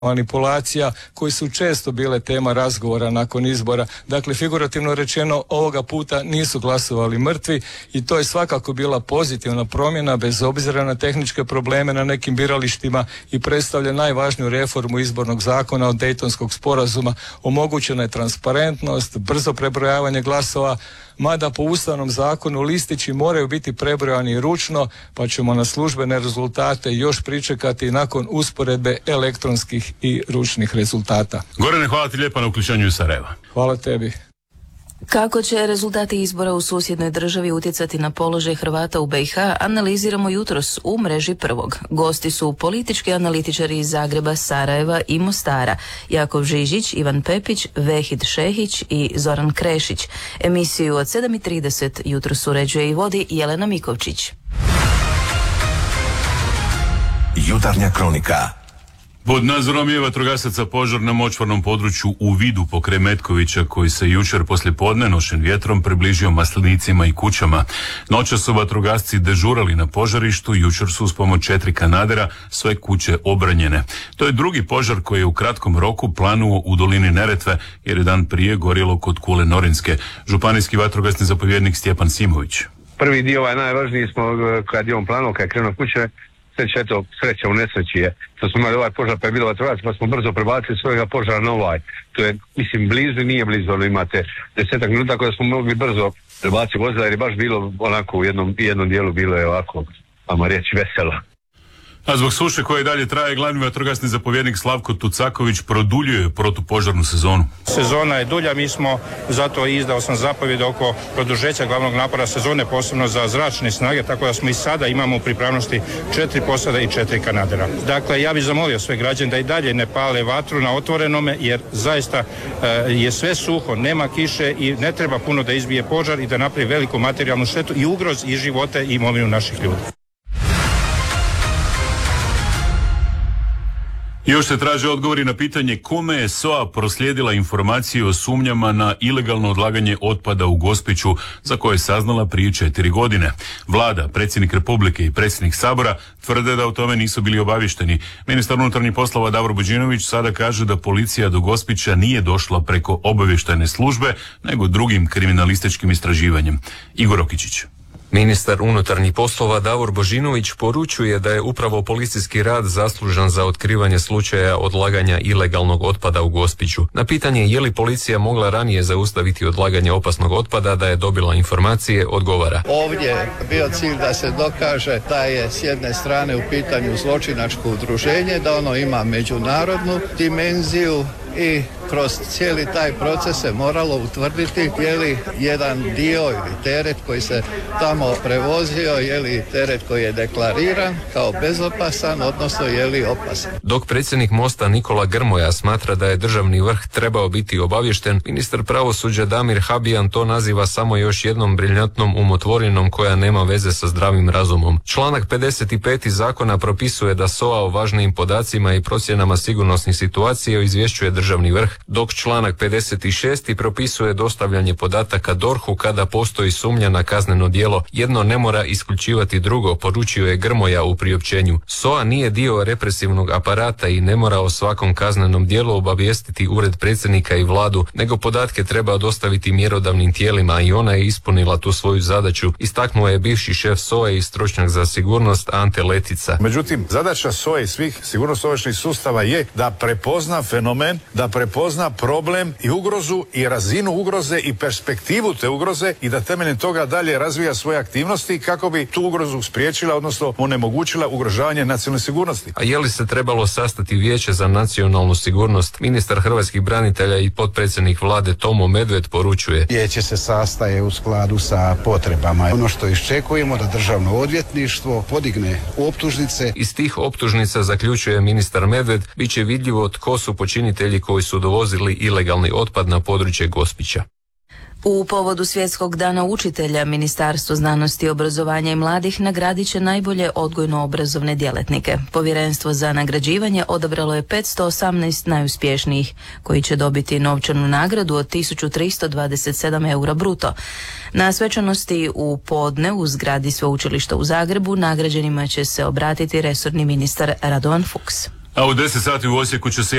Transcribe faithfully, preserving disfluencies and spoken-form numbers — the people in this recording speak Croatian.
manipulacija koji su često bile tema razgovora nakon izbora. Dakle, figurativno rečeno, ovoga puta nisu glasovali mrtvi i to je svakako bila pozitivna promjena bez obzira na tehničke probleme na nekim biralištima i predstavlja najvažniju reformu izbornog zakona od Dejtonskog sporazuma. Omogućena je transparentnost, brzo prebrojavanje glasova, mada po ustavnom zakonu listići moraju biti prebrojani ručno, pa ćemo na službene rezultate još pričekati nakon usporedbe elektronskih i ručnih rezultata. Gorane, hvala ti lijepa na uključenju iz Sarajeva. Hvala tebi. Kako će rezultati izbora u susjednoj državi utjecati na položaj Hrvata u be i ha, analiziramo jutros u mreži Prvog. Gosti su politički analitičari iz Zagreba, Sarajeva i Mostara, Jakov Žižić, Ivan Pepić, Vehid Šehić i Zoran Krešić. Emisiju od sedam i trideset jutros uređuje i vodi Jelena Mikovčić. Jutarnja kronika. Pod nadzorom je vatrogasaca požar na močvarnom području u Vidu pokraj Metkovića koji se jučer poslije podne nošen vjetrom približio maslinicima i kućama. Noćas su vatrogasci dežurali na požarištu, jučer su uz pomoć četiri kanadera sve kuće obranjene. To je drugi požar koji je u kratkom roku planuo u dolini Neretve jer je dan prije gorjelo kod Kule Norinske. Županijski vatrogasni zapovjednik Stjepan Simović. Prvi dio ovaj najvažniji smo kad je on planuo, kad je krenuo kuće. Sreća, eto, sreća u nesreći je što smo imali ovaj požar pa je bilo vatrogasaca pa smo brzo prebacili svojega požara na ovaj. To je, mislim, blizu i nije blizu, ono imate desetak minuta tako da smo mogli brzo prebaciti vozila jer je baš bilo onako u jednom, jednom dijelu bilo je ovako, ajmo reći, veselo. A zbog suše koje dalje traje, glavni vatrogasni zapovjednik Slavko Tucaković produljuje protupožarnu sezonu. Sezona je dulja, mi smo zato izdao sam zapovjed oko produžeća glavnog napora sezone, posebno za zračne snage, tako da smo i sada imamo u pripravnosti četiri posada i četiri kanadera. Dakle, ja bih zamolio sve građane da i dalje ne pale vatru na otvorenome, jer zaista e, je sve suho, nema kiše i ne treba puno da izbije požar i da napravi veliku materijalnu štetu i ugroz i živote i imovinu naših ljudi. Još se traže odgovori na pitanje kome je S O A proslijedila informacije o sumnjama na ilegalno odlaganje otpada u Gospiću, za koje je saznala prije četiri godine. Vlada, predsjednik Republike i predsjednik Sabora tvrde da o tome nisu bili obavješteni. Ministar unutarnjih poslova Davor Božinović sada kaže da policija do Gospića nije došla preko obavještajne službe, nego drugim kriminalističkim istraživanjem. Igor Okičić. Ministar unutarnjih poslova Davor Božinović poručuje da je upravo policijski rad zaslužan za otkrivanje slučaja odlaganja ilegalnog otpada u Gospiću. Na pitanje je li policija mogla ranije zaustaviti odlaganje opasnog otpada da je dobila informacije, odgovara. Ovdje je bio cilj da se dokaže da je s jedne strane u pitanju zločinačko udruženje, da ono ima međunarodnu dimenziju i kroz cijeli taj proces se moralo utvrditi je li jedan dio ili teret koji se tamo prevozio, je li teret koji je deklariran kao bezopasan, odnosno je li opasan. Dok predsjednik Mosta Nikola Grmoja smatra da je državni vrh trebao biti obavješten, ministar pravosuđa Damir Habijan to naziva samo još jednom briljantnom umotvorinom koja nema veze sa zdravim razumom. Članak pedeset pet zakona propisuje da S O A o važnijim podacima i procjenama sigurnosnih situacija izvješćuje državni vrh, dok članak pedeset šest propisuje dostavljanje podataka D O R H-u kada postoji sumnja na kazneno djelo. Jedno ne mora isključivati drugo, poručio je Grmoja u priopćenju. S O A nije dio represivnog aparata i ne mora o svakom kaznenom djelu obavijestiti ured predsjednika i vladu, nego podatke treba dostaviti mjerodavnim tijelima i ona je ispunila tu svoju zadaću, istaknuo je bivši šef S O A i stručnjak za sigurnost Ante Letica. Međutim, zadaća S O A i svih sigurnosno-obavještajnih sustava je da prepozna fenomen, da prepozna problem i ugrozu i razinu ugroze i perspektivu te ugroze i da temeljem toga dalje razvija svoje aktivnosti kako bi tu ugrozu spriječila, odnosno onemogućila ugrožavanje nacionalne sigurnosti. A je li se trebalo sastati Vijeće za nacionalnu sigurnost? Ministar hrvatskih branitelja i potpredsjednik vlade Tomo Medved poručuje. Vijeće se sastaje u skladu sa potrebama. Ono što iščekujemo da državno odvjetništvo podigne optužnice. Iz tih optužnica, zaključuje ministar Medved, bit će vidljivo tko su počinitelji koji su dovozili ilegalni otpad na područje Gospića. U povodu Svjetskog dana učitelja, Ministarstvo znanosti, obrazovanja i mladih nagradit će najbolje odgojno-obrazovne djelatnike. Povjerenstvo za nagrađivanje odabralo je petsto osamnaest najuspješnijih, koji će dobiti novčanu nagradu od tisuću tristo dvadeset sedam eura bruto. Na svečanosti u podne u zgradi Sveučilišta u Zagrebu nagrađenima će se obratiti resorni ministar Radovan Fuchs. A u deset sati u Osijeku će se